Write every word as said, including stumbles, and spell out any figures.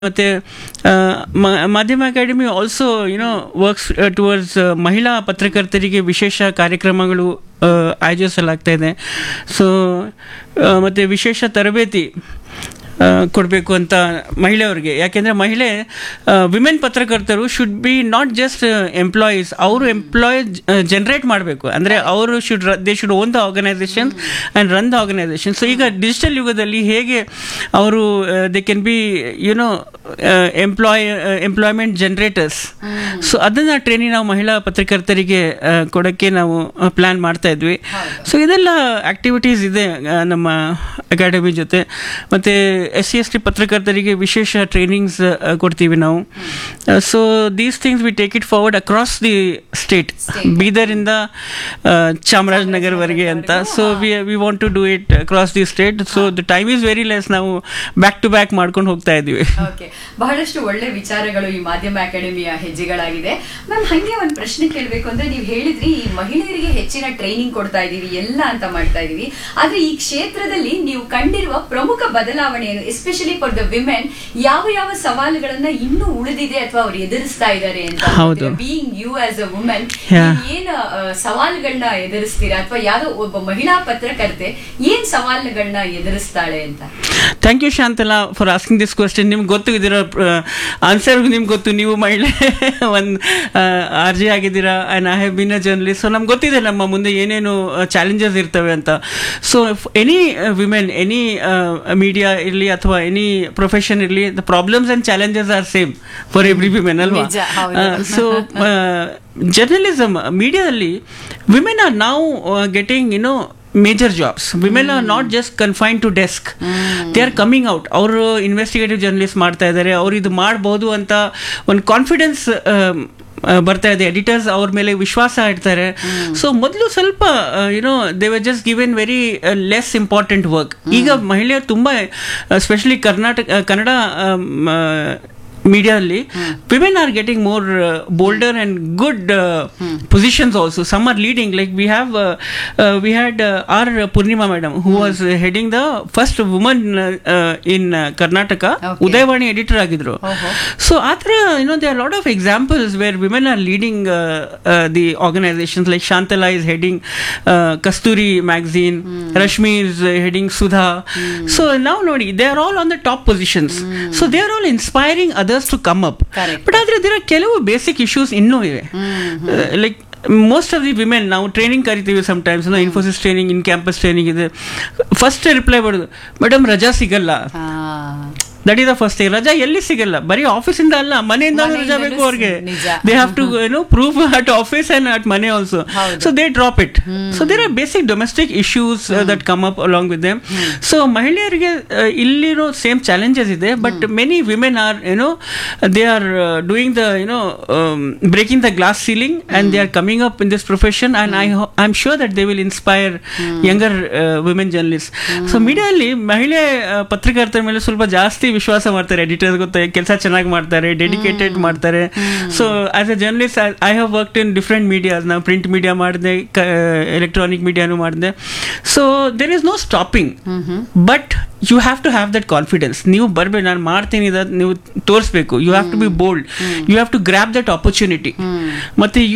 ಮತ್ತು ಮಾಧ್ಯಮ academy also YONO works towards ಮಹಿಳಾ ಪತ್ರಕರ್ತರಿಗೆ ವಿಶೇಷ ಕಾರ್ಯಕ್ರಮಗಳು ಆಯೋಜಿಸಲಾಗ್ತಾ ಇದೆ. ಸೊ ಮತ್ತು ವಿಶೇಷ ತರಬೇತಿ ಕೊಡಬೇಕು ಅಂತ ಮಹಿಳೆಯವ್ರಿಗೆ. ಯಾಕೆಂದರೆ ಮಹಿಳೆ ವಿಮೆನ್ ಪತ್ರಕರ್ತರು should be not just employees, ಅವರು ಎಂಪ್ಲಾಯ್ ಜನ್ರೇಟ್ ಮಾಡಬೇಕು. ಅಂದರೆ ಅವರು should they should own the organisation and run the organisation. So ಈಗ ಡಿಜಿಟಲ್ ಯುಗದಲ್ಲಿ ಹೇಗೆ ಅವರು they can be YONO employee employment ಜನ್ರೇಟರ್ಸ್. So ಅದನ್ನು ಟ್ರೈನಿಂಗ್ ನಾವು ಮಹಿಳಾ ಪತ್ರಕರ್ತರಿಗೆ ಕೊಡೋಕ್ಕೆ ನಾವು ಪ್ಲ್ಯಾನ್ ಮಾಡ್ತಾ ಇದ್ವಿ. ಸೊ ಇದೆಲ್ಲ ಆ್ಯಕ್ಟಿವಿಟೀಸ್ ಇದೆ ನಮ್ಮ ಅಕಾಡೆಮಿ ಜೊತೆ. ಮತ್ತು ಎಸ್ ಸಿ ಎಸ್ ಟಿ ಪತ್ರಕರ್ತರಿಗೆ ವಿಶೇಷ ಟ್ರೈನಿಂಗ್ಸ್ ಕೊಡ್ತೀವಿ ನಾವು. So these things we take it forward across the state, ಬೀದರಿಂದ ಚಾಮರಾಜನಗರವರೆಗೆ ಅಂತ. So we we want to do it across the state. So the time is very less. ನಾವು back to back ಮಾಡ್ಕೊಂಡು ಹೋಗ್ತಾ ಇದ್ದೀವಿ. ಬಹಳಷ್ಟು ಒಳ್ಳೆ ವಿಚಾರಗಳು ಈ ಮಾಧ್ಯಮ ಅಕಾಡೆಮಿಯ ಹೆಜ್ಜೆಗಳಾಗಿದೆ. ಮ್ಯಾಮ್, ಹಂಗೆ ಒಂದು ಪ್ರಶ್ನೆ ಕೇಳಬೇಕು ಅಂದ್ರೆ, ನೀವು ಹೇಳಿದ್ರಿ ಈ ಮಹಿಳೆಯರಿಗೆ ಹೆಚ್ಚಿನ ಟ್ರೈನಿಂಗ್ ಕೊಡ್ತಾ ಇದೀವಿ ಎಲ್ಲ ಅಂತ ಮಾಡ್ತಾ ಇದೀವಿ, ಆದ್ರೆ ಈ ಕ್ಷೇತ್ರದಲ್ಲಿ ನೀವು ಕಂಡಿರುವ ಪ್ರಮುಖ ಬದಲಾವಣೆ ಏನು, ಎಸ್ಪೆಷಲಿ ಫಾರ್ ದ ವಿಮೆನ್? ಯಾವ ಯಾವ ಸವಾಲುಗಳನ್ನ ಇನ್ನೂ ಉಳಿದಿದೆ ಅಥವಾ ಅವ್ರು ಎದುರಿಸ್ತಾ ಇದ್ದಾರೆ ಅಂತ? Being you as a women, ಏನ್ ಸವಾಲುಗಳನ್ನ ಎದುರಿಸ್ತೀರಾ, ಅಥವಾ ಯಾವ್ದೋ ಒಬ್ಬ ಮಹಿಳಾ ಪತ್ರಕರ್ತೆ ಏನ್ ಸವಾಲುಗಳನ್ನ ಎದುರಿಸ್ತಾಳೆ ಅಂತ? Thank you Shantala for asking this question. ನಿಮ್ಗೆ ಗೊತ್ತು ಇದರ ಆನ್ಸರ್, ನಿಮ್ಗೆ ಗೊತ್ತು, ನೀವು ಮಹಿಳೆ ಒಂದು ಆರ್ ಜಿ ಆಗಿದ್ದೀರಾ and I have been a journalist. So ನಮ್ಗೆ ಗೊತ್ತಿದೆ ನಮ್ಮ ಮುಂದೆ ಏನೇನು ಚಾಲೆಂಜಸ್ ಇರ್ತವೆ ಅಂತ. So any women, any media ಇರಲಿ ಅಥವಾ ಎನಿ ಪ್ರೊಫೆಷನ್ ಇರಲಿ, the problems and challenges are same for every women ಅಲ್ವಾ? ಸೊ ಜರ್ನಲಿಸಮ್ ಮೀಡಿಯಾದಲ್ಲಿ women are now getting YONO major jobs. Women mm. are not just confined to desk. mm. They are coming out. ಅವರು investigative journalist ಮಾಡ್ತಾ ಇದ್ದಾರೆ, ಅವ್ರು ಇದು ಮಾಡ್ಬೋದು ಅಂತ ಒಂದು ಕಾನ್ಫಿಡೆನ್ಸ್ ಬರ್ತಾ ಇದೆ. ಎಡಿಟರ್ಸ್ ಅವ್ರ ಮೇಲೆ ವಿಶ್ವಾಸ ಇಡ್ತಾರೆ. ಸೊ ಮೊದಲು ಸ್ವಲ್ಪ you know they were just given very less important work. ಈಗ ಮಹಿಳೆಯರು ತುಂಬ, ಎಸ್ಪೆಷಲಿ ಕರ್ನಾಟಕ ಕನ್ನಡ ಮೀಡಿಯಾದಲ್ಲಿ women are getting more bolder and good positions also. Some R leading, like we have we had R Purnima madam who was heading the first woman in Karnataka, Udayavani editor ಆಗಿದ್ರು. So ಆ ಥರ you know they are lot of examples wear women are leading the organisations. Like Shantala is heading Kasturi magazine, Rashmi is heading Sudha. So ನಾವು ನೋಡಿ, they are all on the top positions. So they are all inspiring to come up. But ಆದ್ರೆ there are ಕೆಲವು basic issues ಇನ್ನೂ ಇವೆ. Like most of the women, ನಾವು training ಕರಿತೀವಿ sometimes, Infosys training, ಇನ್ campus training ಇದೆ. First reply ಮಾಡೋದು, madam ರಜಾ ಸಿಗಲ್ಲ. That is the first thing. ರಜಾ ಎಲ್ಲಿ ಸಿಗಲ್ಲ, ಬರೀ ಆಫೀಸಿಂದ ಅಲ್ಲ, ಮನೆಯಿಂದ ರಜಾ ಬೇಕು ಅವ್ರಿಗೆ. They have to you know prove at office and at ಮನೆ also. So they drop it. So there are basic domestic issues that come up along with them. So ಮಹಿಳೆಯರಿಗೆ ಇಲ್ಲಿರೋ ಸೇಮ್ ಚಾಲೆಂಜಸ್ ಇದೆ. But many women are you know they are doing the you know breaking the glass ceiling and they are coming up in this profession. And I I am sure that they will inspire younger women journalist. So ಮೀಡಿಯಾದಲ್ಲಿ ಮಹಿಳೆ ಪತ್ರಕರ್ತರ ಮೇಲೆ ಸ್ವಲ್ಪ ಜಾಸ್ತಿ ವಿಶ್ವಾಸ ಮಾಡ್ತಾರೆ. Editors ಗೊತ್ತ, ಕೆಲಸ ಚೆನ್ನಾಗಿ ಮಾಡ್ತಾರೆ, ಡೆಡಿಕೇಟೆಡ್ ಮಾಡ್ತಾರೆ. So as A journalist I have worked in different medias. ನಾವು ಪ್ರಿಂಟ್ ಮೀಡಿಯಾ ಮಾಡಿದೆ, ಎಲೆಕ್ಟ್ರಾನಿಕ್ ಮೀಡಿಯಾನು ಮಾಡಿದೆ. So there is no stopping, but you have to have that confidence. ನೀವು ಬರ್ಬೇಕು, ನಾನು ಮಾಡ್ತೀನಿ, ನೀವು ತೋರಿಸ್ಬೇಕು. You have to B bold, you have to grab that opportunity. ಮತ್ತು